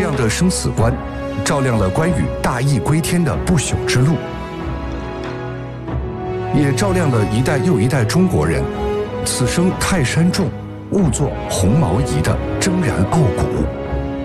这样的生死观，照亮了关羽大义归天的不朽之路，也照亮了一代又一代中国人此生泰山重，勿作鸿毛仪的铮然傲骨。